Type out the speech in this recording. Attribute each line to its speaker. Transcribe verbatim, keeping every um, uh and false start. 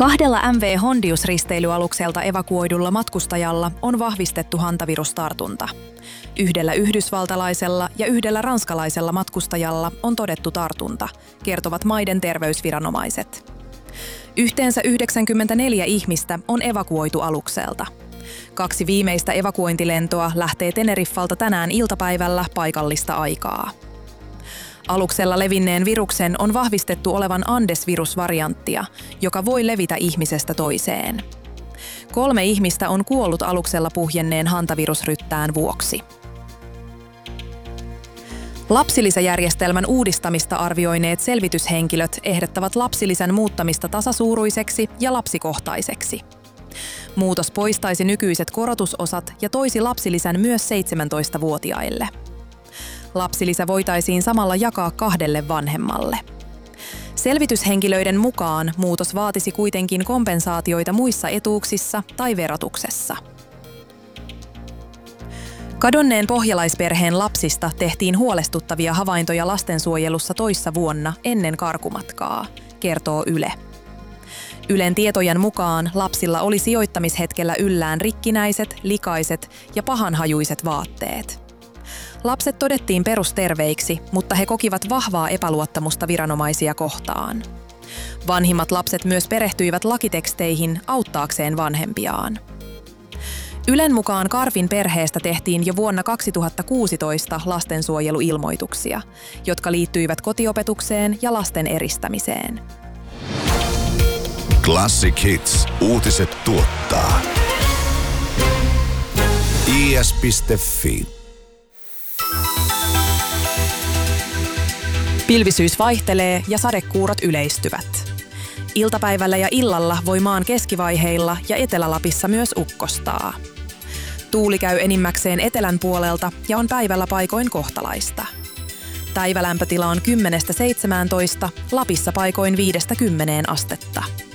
Speaker 1: Kahdella M V Hondius-risteilyalukselta evakuoidulla matkustajalla on vahvistettu hantavirustartunta. Yhdellä yhdysvaltalaisella ja yhdellä ranskalaisella matkustajalla on todettu tartunta, kertovat maiden terveysviranomaiset. Yhteensä yhdeksänkymmentäneljä ihmistä on evakuoitu alukselta. Kaksi viimeistä evakuointilentoa lähtee Teneriffalta tänään iltapäivällä paikallista aikaa. Aluksella levinneen viruksen on vahvistettu olevan Andes-virusvarianttia, joka voi levitä ihmisestä toiseen. Kolme ihmistä on kuollut aluksella puhjenneen hantavirusryttään vuoksi. Lapsilisäjärjestelmän uudistamista arvioineet selvityshenkilöt ehdottavat lapsilisän muuttamista tasasuuruiseksi ja lapsikohtaiseksi. Muutos poistaisi nykyiset korotusosat ja toisi lapsilisän myös seitsemäntoistavuotiaille. Lapsilisä voitaisiin samalla jakaa kahdelle vanhemmalle. Selvityshenkilöiden mukaan muutos vaatisi kuitenkin kompensaatioita muissa etuuksissa tai verotuksessa. Kadonneen pohjalaisperheen lapsista tehtiin huolestuttavia havaintoja lastensuojelussa toissa vuonna ennen karkumatkaa, kertoo Yle. Ylen tietojen mukaan lapsilla oli sijoittamishetkellä yllään rikkinäiset, likaiset ja pahanhajuiset vaatteet. Lapset todettiin perusterveiksi, mutta he kokivat vahvaa epäluottamusta viranomaisia kohtaan. Vanhimmat lapset myös perehtyivät lakiteksteihin auttaakseen vanhempiaan. Ylen mukaan Karvin perheestä tehtiin jo vuonna kaksituhattakuusitoista lastensuojeluilmoituksia, jotka liittyivät kotiopetukseen ja lasten eristämiseen.
Speaker 2: Classic Hits. Uutiset tuottaa I S piste Fi.
Speaker 1: Pilvisyys vaihtelee ja sadekuurot yleistyvät. Iltapäivällä ja illalla voi maan keskivaiheilla ja Etelä-Lapissa myös ukkostaa. Tuuli käy enimmäkseen etelän puolelta ja on päivällä paikoin kohtalaista. Päivälämpötila on kymmenestä seitsemääntoista, Lapissa paikoin viidestä kymmeneen astetta.